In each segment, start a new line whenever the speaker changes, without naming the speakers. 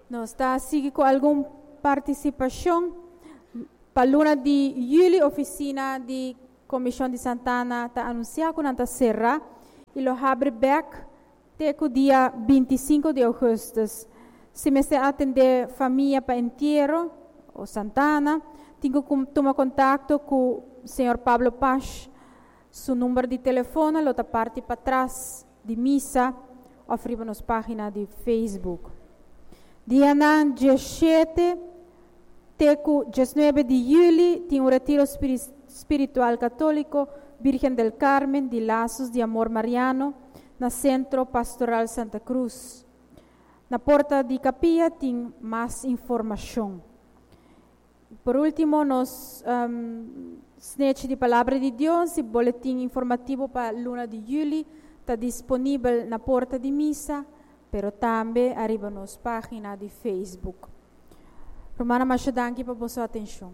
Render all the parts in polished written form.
Nós está seguindo com alguma participação para luna de julho, oficina de Comissão de Santana está anunciada com a serra e lo abre back até o dia 25 de agosto. Se me se atender família para inteiro ou Santana, tenho que tomar contato com o senhor Pablo Paz, seu número de telefone, outra parte para trás de missa, oferimos nas páginas de Facebook. Dia 17 até 19 de julho, tem um retiro espiritual católico, Virgem del Carmen, de Laços de Amor Mariano, na Centro Pastoral Santa Cruz. Na porta de capilla tem mais informação. Por último, nós snatch de Palavra de Deus e boletim informativo para a luna de julho está disponível na porta de missa, pero também arriba nas páginas de Facebook. Romana, mas danke para a sua atenção.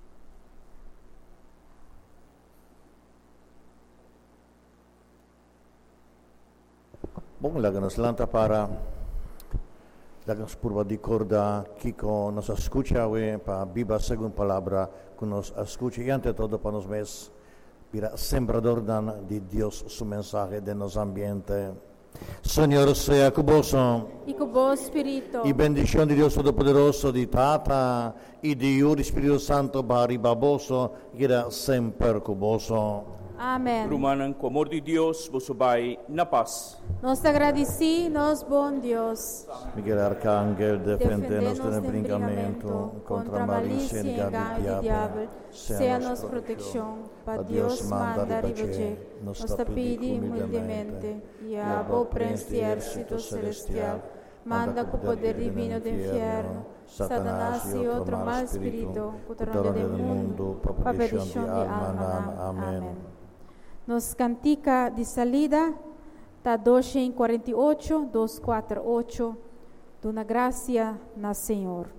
Bom, lagamos lanta para lagamos por de corda que com nos escucha para Bíblia segundo palavra que nos escucha e ante todo para nos mes para sembrador de Deus su mensaje de nos ambiente. Señor sea cuboso
y con vos Espíritu
y bendición de Dios Todopoderoso, di Tata y de Hijo y Espíritu Santo, bari baboso, y era sempre cuboso.
Amém.
Rumanan com amor de Deus, vos vai na paz.
Nós te agradeci, nós bom Deus.
Miguel Arcángel, defende-nos do brincamento contra a malícia e engano do diabo.
Seja nos proteção, para Deus manda rivolger. Nos pedi humildemente, e a bom príncipe exército celestial, manda com o poder divino do inferno, Satanás e outro mal espírito, cutorando do mundo, para perdição de alma. Amém. Nos cantica de salida, está 248, 248, de uma graça na Senhor.